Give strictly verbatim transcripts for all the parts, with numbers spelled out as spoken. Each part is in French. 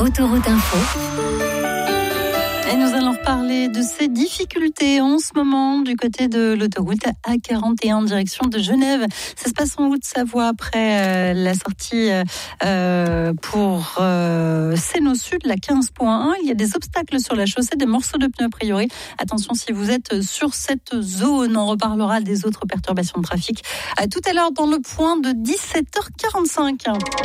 Autoroute Info. Et nous allons reparler de ces difficultés en ce moment du côté de l'autoroute A quarante et un en direction de Genève. Ça se passe en Haute-Savoie après euh, la sortie euh, pour euh, Sénaux Sud, la quinze point un. Il y a des obstacles sur la chaussée, des morceaux de pneus a priori. Attention si vous êtes sur cette zone. On reparlera des autres perturbations de trafic à tout à l'heure dans le point de dix-sept heures quarante-cinq.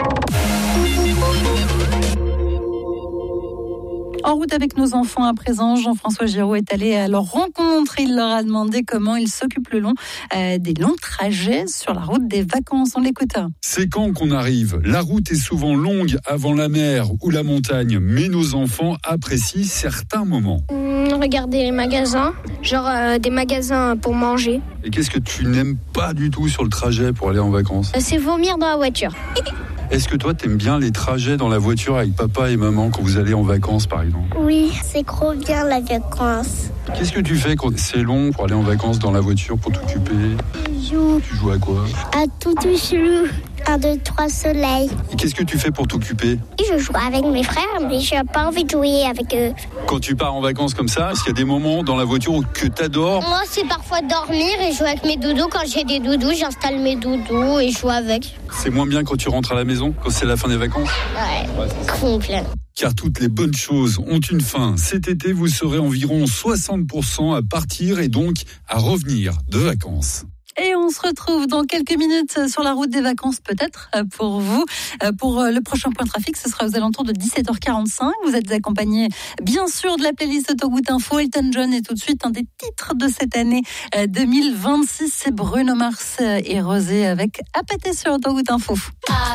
En route avec nos enfants à présent, Jean-François Giraud est allé à leur rencontre. Il leur a demandé comment ils s'occupent le long euh, des longs trajets sur la route des vacances. On l'écoute. C'est quand qu'on arrive. La route est souvent longue avant la mer ou la montagne, mais nos enfants apprécient certains moments. Mmh, regarder les magasins, genre euh, des magasins pour manger. Et qu'est-ce que tu n'aimes pas du tout sur le trajet pour aller en vacances ? euh, C'est vomir dans la voiture. Est-ce que toi, t'aimes bien les trajets dans la voiture avec papa et maman quand vous allez en vacances, par exemple ? Oui, c'est trop bien la vacances. Qu'est-ce que tu fais quand c'est long pour aller en vacances dans la voiture pour t'occuper ? Je joue Tu joues à quoi ? à Toutou Chelou, un, deux, trois soleil. Et qu'est-ce que tu fais pour t'occuper ? Et je joue avec mes frères, mais je n'ai pas envie de jouer avec eux. Quand tu pars en vacances comme ça, est-ce qu'il y a des moments dans la voiture que t'adores ? Moi, c'est parfois dormir et jouer avec mes doudous. Quand j'ai des doudous, j'installe mes doudous et je joue avec. C'est moins bien quand tu rentres à la maison, quand c'est la fin des vacances ? Ouais, Ouais, c'est ça. complet. Car toutes les bonnes choses ont une fin. Cet été, vous serez environ soixante pour cent à partir et donc à revenir de vacances. Et on se retrouve dans quelques minutes sur la route des vacances, peut-être, pour vous. Pour le prochain point trafic, ce sera aux alentours de dix-sept heures quarante-cinq. Vous êtes accompagnés, bien sûr, de la playlist Autoroute Info. Elton John est tout de suite un des titres de cette année deux mille vingt-six. C'est Bruno Mars et Rosé avec Apathé sur Autoroute Info.